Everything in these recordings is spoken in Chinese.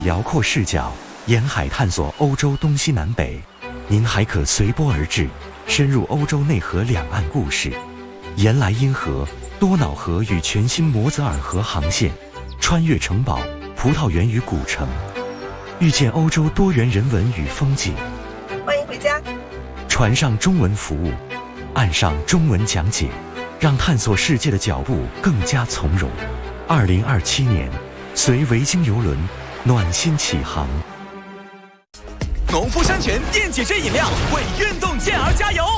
辽阔视角，沿海探索欧洲东西南北。您还可随波而至，深入欧洲内河两岸故事。沿莱茵河、多瑙河与全新摩泽尔河航线，穿越城堡、葡萄园与古城，遇见欧洲多元人文与风景。 欢迎回家。 船上中文服务，岸上中文讲解，让探索世界的脚步更加从容。2027年，随维京邮轮暖心起航。 农夫山泉电解质饮料为运动健儿加油！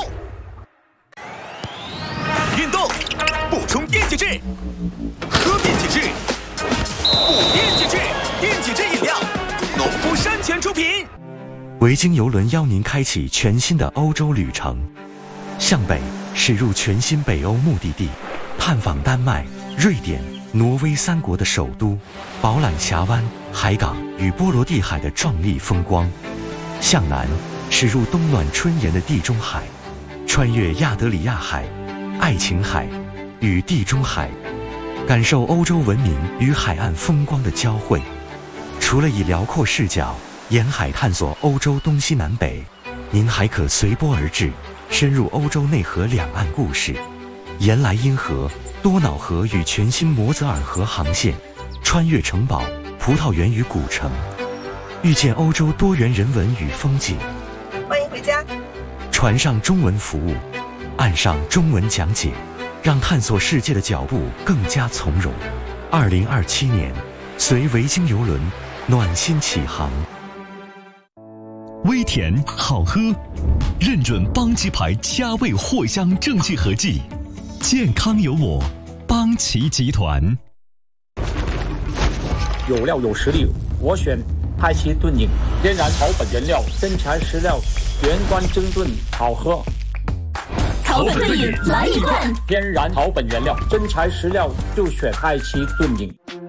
运动补充电解质，喝电解质，补电解质，电解质饮料，农夫山泉出品。 维京邮轮邀您开启全新的欧洲旅程，向北驶入全新北欧目的地，探访丹麦、瑞典、挪威三国的首都，饱览峡湾、海港与波罗的海的壮丽风光；向南驶入冬暖春炎的地中海，穿越亚得里亚海、爱琴海与地中海，感受欧洲文明与海岸风光的交汇。除了以辽阔视角沿海探索欧洲东西南北，您还可随波而至，深入欧洲内河两岸故事。沿莱茵河、多瑙河与全新摩泽尔河航线，穿越城堡、葡萄园与古城，遇见欧洲多元人文与风景。 欢迎回家。 船上中文服务，岸上中文讲解，让探索世界的脚步更加从容。2027年，随维京邮轮暖心起航。 微甜好喝，认准邦奇牌佳味藿香正气合剂，健康有我，邦奇集团。 有料有实力，我选派奇炖饮，天然草本原料，真材实料，原罐蒸炖，好喝。 草本炖饮来一罐， 天然草本原料，真材实料，就选派奇炖饮。